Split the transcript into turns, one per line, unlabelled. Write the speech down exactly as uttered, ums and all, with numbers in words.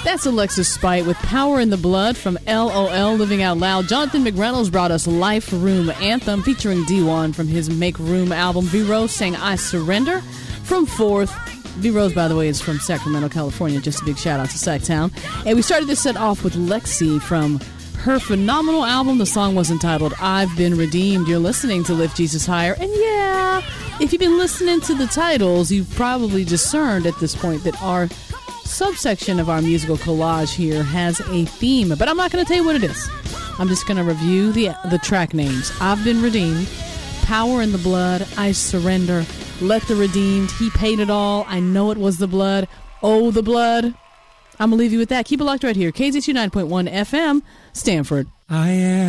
That's Alexis Spite with Power in the Blood from L O L Living Out Loud. Jonathan McReynolds brought us Life Room Anthem featuring D one from his Make Room album. V-Rose sang I Surrender from Fourth. V-Rose, by the way, is from Sacramento, California. Just a big shout out to Sacktown. And we started this set off with Lexi from her phenomenal album. The song was entitled I've Been Redeemed. You're listening to Lift Jesus Higher. And yeah, if you've been listening to the titles, you've probably discerned at this point that our subsection of our musical collage here has a theme. But I'm not going to tell you what it is. I'm just going to review the the track names. I've Been Redeemed, Power in the Blood, I Surrender, Let the Redeemed, He Paid It All, I Know It Was the Blood, Oh, the Blood. I'm going to leave you with that. Keep it locked right here. K Z two nine point one F M, Stanford.
I am.